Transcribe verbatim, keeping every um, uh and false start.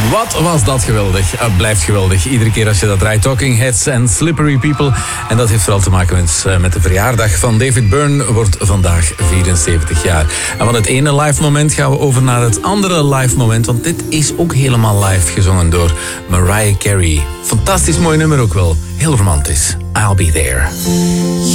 Wat was dat geweldig. Uh, blijft geweldig. Iedere keer als je dat draait. Talking Heads en Slippery People. En dat heeft vooral te maken met, uh, met de verjaardag van David Byrne. Wordt vandaag vierenzeventig jaar. En van het ene live moment gaan we over naar het andere live moment. Want dit is ook helemaal live gezongen door Mariah Carey. Fantastisch mooi nummer ook wel. Heel romantisch. I'll Be There.